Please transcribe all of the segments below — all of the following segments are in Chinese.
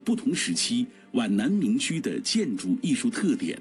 不同时期皖南民居的建筑艺术特点。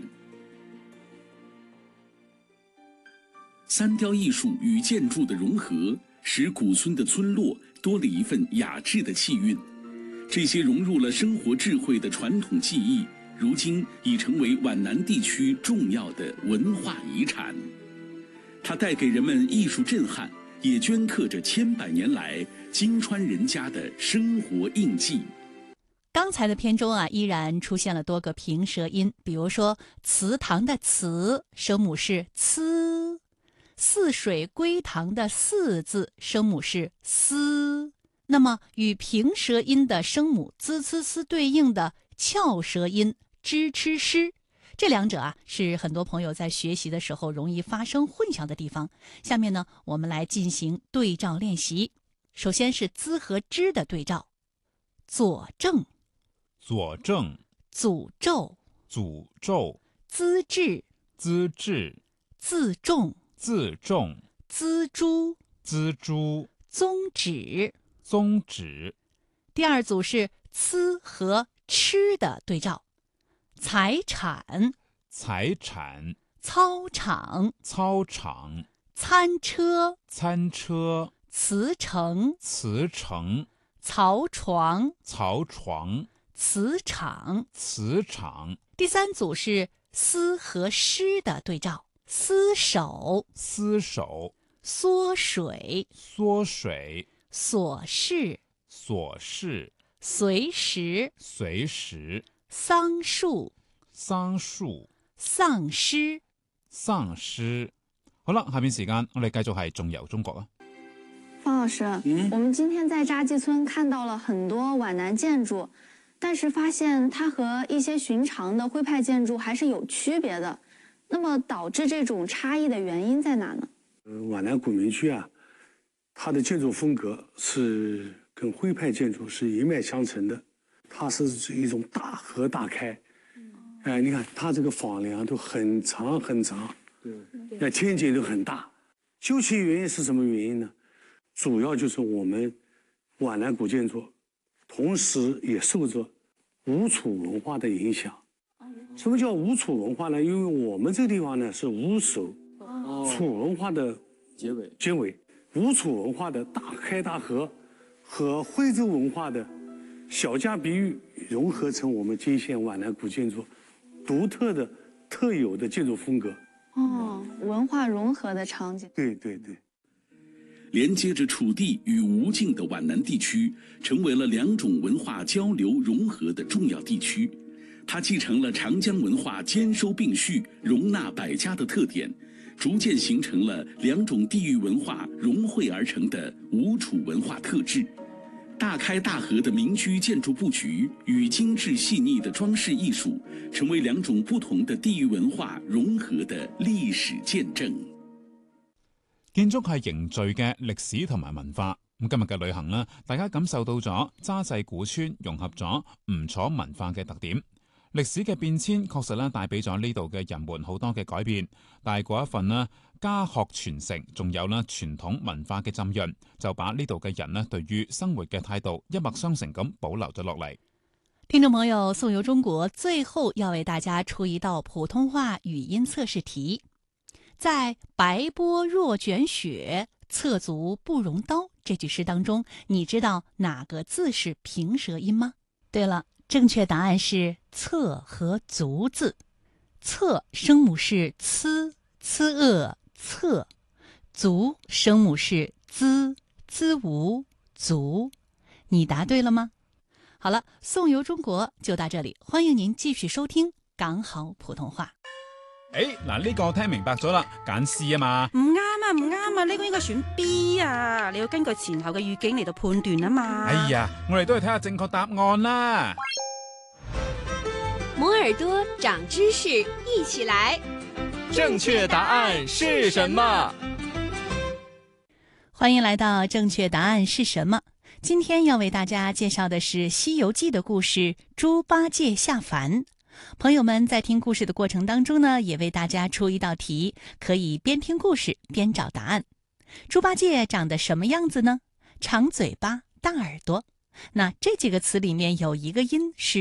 三雕艺术与建筑的融合，使古村的村落多了一份雅致的气韵。这些融入了生活智慧的传统技艺，如今已成为皖南地区重要的文化遗产。它带给人们艺术震撼，也镌刻着千百年来金川人家的生活印记。 刚才的片中依然出现了多个平舌音，比如说祠堂的祠声母是呲，泗水归堂的泗字声母是思。那么与平舌音的声母滋呲呲对应的翘舌音支吃诗，这两者是很多朋友在学习的时候容易发生混淆的地方。下面呢，我们来进行对照练习。首先是滋和之的对照，佐证、 佐证、 诅咒、 诅咒、 资治、 资治、 自重、 自重、 锱铢、 锱铢、 宗旨。 宗旨。 第二组是呲和吃的对照，财产、 财产、 操场、 操场、 餐车、 餐车、 辞呈、 辞呈、 槽床、 槽床、 磁场。 磁场。 第三组是丝和湿的对照，厮守、 厮守、 缩水、 缩水、 琐事、 琐事、 随时、 随时、 桑树、 桑樹、 丧失。 喪失。好啦，下面時間我哋繼續係仲遊中國啊。 方老师，我们今天在扎基村看到了很多皖南建筑，但是发现它和一些寻常的徽派建筑还是有区别的。那么导致这种差异的原因在哪呢？ 皖南古民居它的建筑风格是跟徽派建筑是一脉相承的，它是一种大合大开。你看它这个房梁都很长很长，天井都很大。究其原因是什么原因呢？主要就是我们皖南古建筑，同时也受着吴楚文化的影响。什么叫吴楚文化呢？因为我们这个地方呢是吴首，楚文化的结尾。吴楚文化的大开大合和徽州文化的小家碧玉融合成我们今县皖南古建筑独特的特有的建筑风格。 文化融合的场景。 对对对。 连接着楚地与吴境的皖南地区，成为了两种文化交流融合的重要地区。它继承了长江文化兼收并蓄、容纳百家的特点，逐渐形成了两种地域文化融汇而成的吴楚文化特质。大开大合的民居建築布局與精緻細膩的裝飾藝術，成為兩種不同的地域文化融合的歷史見證。 建築係凝聚嘅歷史同埋文化。咁今日嘅旅行呢，大家感受到咗揸濟古村融合咗吳楚文化嘅特點。歷史嘅變遷確實咧帶俾咗呢度嘅人們好多嘅改變，但係嗰一份呢家學傳承，仲有啦傳統文化嘅浸潤，就把呢度嘅人呢對於生活嘅態度一脈相承咁保留咗落嚟。 聽眾朋友，宋遊中國最後要為大家出一道普通話語音測試題。在白波若捲雪，側足不容刀這句詩當中，你知道哪個字是平舌音嗎？對了，正確答案是側和足字。側聲母是呲、呲側，足聲母是滋、滋無、足。你答對了嗎？好了，宋遊中國就到這裡，歡迎您繼續收聽港好普通話。 嗱，呢個我聽明白咗啦，揀 C 啊嘛。 唔啱啊，呢個應該選 B 啊，你要根據前後嘅語境嚟到判斷啊嘛。 哎呀，我哋都係睇下正確答案啦。 摩耳朵長知識，一起來。 正確答案是什麼？ 歡迎來到正確答案是什麼？今天要為大家介紹的是《西遊記》的故事豬八戒下凡。朋友們在聽故事的過程當中呢，也為大家出一道題，可以邊聽故事邊找答案。豬八戒長得什麼樣子呢？長嘴巴，大耳朵。 那这几个词里面有一个音是